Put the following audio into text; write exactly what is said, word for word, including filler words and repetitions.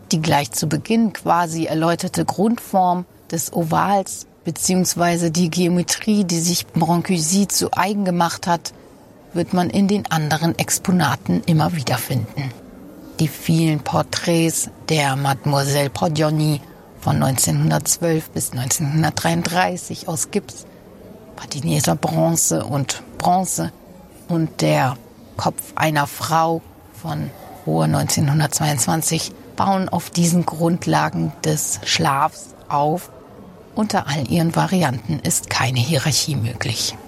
Die gleich zu Beginn quasi erläuterte Grundform des Ovals bzw. die Geometrie, die sich Brancusi zu eigen gemacht hat, wird man in den anderen Exponaten immer wieder finden. Die vielen Porträts der Mademoiselle Prodjony von neunzehnhundertzwölf bis neunzehnhundertdreiunddreißig aus Gips, patinieter Bronze und Bronze und der Kopf einer Frau von Ruhr neunzehnhundertzweiundzwanzig bauen auf diesen Grundlagen des Schlafs auf. Unter all ihren Varianten ist keine Hierarchie möglich.